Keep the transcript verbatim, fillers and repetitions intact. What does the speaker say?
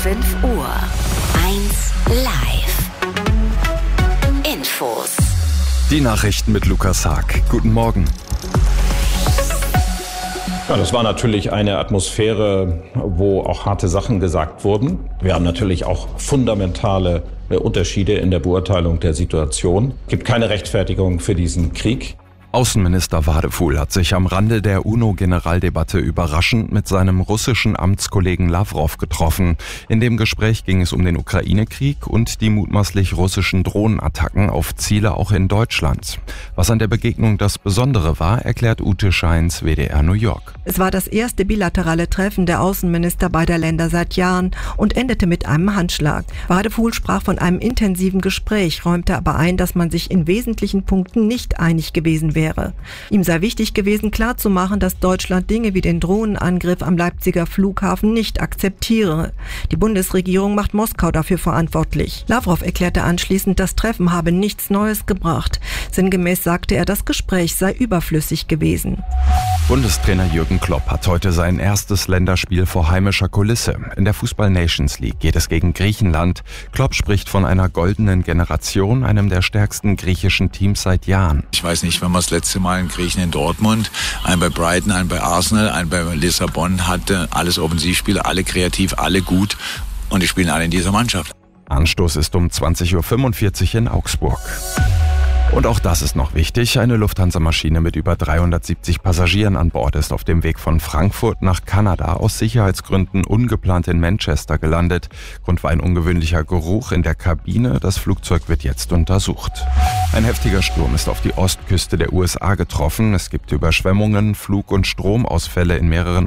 fünf Uhr. eins live. Infos. Die Nachrichten mit Lukas Haag. Guten Morgen. Ja, das war natürlich eine Atmosphäre, wo auch harte Sachen gesagt wurden. Wir haben natürlich auch fundamentale Unterschiede in der Beurteilung der Situation. Es gibt keine Rechtfertigung für diesen Krieg. Außenminister Wadefuhl hat sich am Rande der UNO-Generaldebatte überraschend mit seinem russischen Amtskollegen Lavrov getroffen. In dem Gespräch ging es um den Ukraine-Krieg und die mutmaßlich russischen Drohnenattacken auf Ziele auch in Deutschland. Was an der Begegnung das Besondere war, erklärt Ute Scheins, W D R New York. Es war das erste bilaterale Treffen der Außenminister beider Länder seit Jahren und endete mit einem Handschlag. Wadefuhl sprach von einem intensiven Gespräch, räumte aber ein, dass man sich in wesentlichen Punkten nicht einig gewesen wäre. Wäre. Ihm sei wichtig gewesen, klarzumachen, dass Deutschland Dinge wie den Drohnenangriff am Leipziger Flughafen nicht akzeptiere. Die Bundesregierung macht Moskau dafür verantwortlich. Lavrov erklärte anschließend, das Treffen habe nichts Neues gebracht. Sinngemäß sagte er, das Gespräch sei überflüssig gewesen. Bundestrainer Jürgen Klopp hat heute sein erstes Länderspiel vor heimischer Kulisse. In der Fußball-Nations League geht es gegen Griechenland. Klopp spricht von einer goldenen Generation, einem der stärksten griechischen Teams seit Jahren. Ich weiß nicht, wenn man das letzte Mal in Griechen in Dortmund, einen bei Brighton, einen bei Arsenal, einen bei Lissabon hatte, alles Offensivspieler, alle kreativ, alle gut und die spielen alle in dieser Mannschaft. Anstoß ist um zwanzig Uhr fünfundvierzig in Augsburg. Und auch das ist noch wichtig. Eine Lufthansa-Maschine mit über dreihundertsiebzig Passagieren an Bord ist auf dem Weg von Frankfurt nach Kanada aus Sicherheitsgründen ungeplant in Manchester gelandet. Grund war ein ungewöhnlicher Geruch in der Kabine. Das Flugzeug wird jetzt untersucht. Ein heftiger Sturm ist auf die Ostküste der U S A getroffen. Es gibt Überschwemmungen, Flug- und Stromausfälle in mehreren